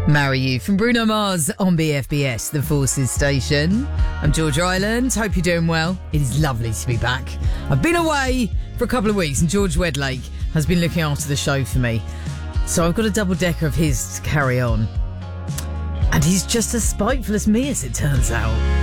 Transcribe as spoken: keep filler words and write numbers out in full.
Marry You from Bruno Mars on B F B S, the Forces station. I'm George Ireland. Hope you're doing well. It is lovely to be back. I've been away for a couple of weeks and George Wedlake has been looking after the show for me. So I've got a double decker of his to carry on. And he's just as spiteful as me, as it turns out.